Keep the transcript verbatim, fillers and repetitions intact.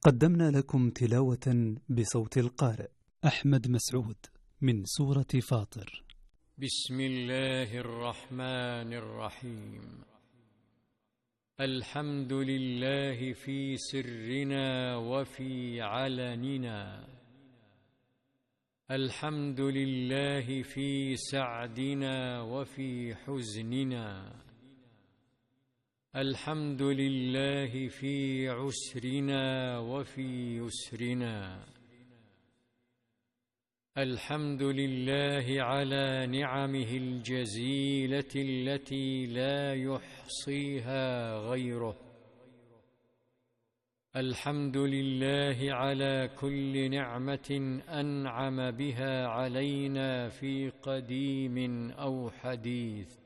قدمنا لكم تلاوة بصوت القارئ أحمد مسعود من سورة فاطر. بسم الله الرحمن الرحيم. الحمد لله في سرنا وفي علننا، الحمد لله في سعدنا وفي حزننا، الحمد لله في عسرنا وفي يسرنا، الحمد لله على نعمه الجزيلة التي لا يحصيها غيره، الحمد لله على كل نعمة أنعم بها علينا في قديم أو حديث،